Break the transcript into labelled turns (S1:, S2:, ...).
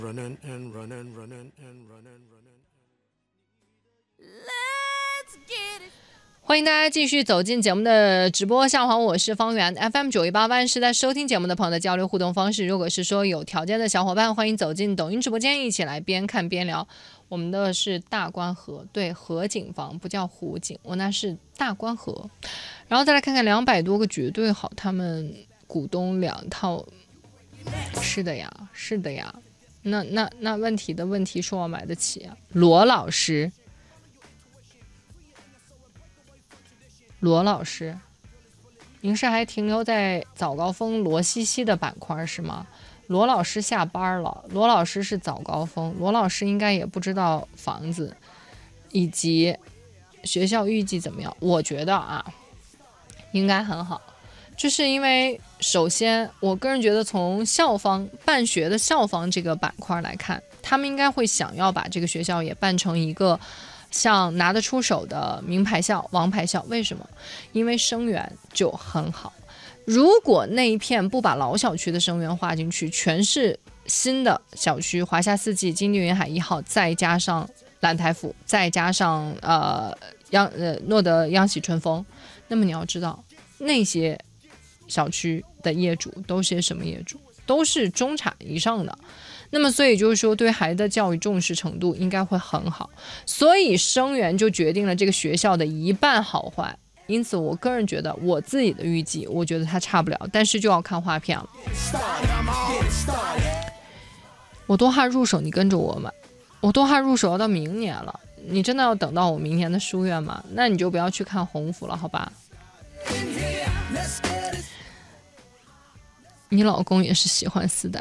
S1: 欢迎大家继续走进节目的直播下方，我是方圆 FM918万是在收听节目的朋友的交流互动方式。如果是说有条件的小伙伴，欢迎走进抖音直播间，一起来边看边聊。我们的是大观河，对，河景房不叫湖景，我那是大观河。然后再来看看200多个绝对好，他们股东2套，是的呀，是的呀。那问题的问题是我买得起啊，罗老师。罗老师，您是还停留在早高峰罗西西的板块是吗？罗老师下班了，罗老师是早高峰，罗老师应该也不知道房子以及学校预计怎么样。我觉得啊，应该很好，就是因为首先我个人觉得从校方办学的校方这个板块来看，他们应该会想要把这个学校也办成一个像拿得出手的名牌校、王牌校。为什么？因为生源就很好。如果那一片不把老小区的生源划进去，全是新的小区，华夏四季、金地云海1号，再加上兰台府，再加上诺德央喜春风，那么你要知道那些小区的业主都是些什么业主？都是中产以上的。那么所以就是说对孩子的教育重视程度应该会很好，所以生源就决定了这个学校的一半好坏。因此我个人觉得，我自己的预计，我觉得它差不了，但是就要看画片了。我多哈入手，你跟着我买。我多哈入手要到明年了，你真的要等到我明年的书院吗？那你就不要去看鸿福了，好吧？你老公也是喜欢4代。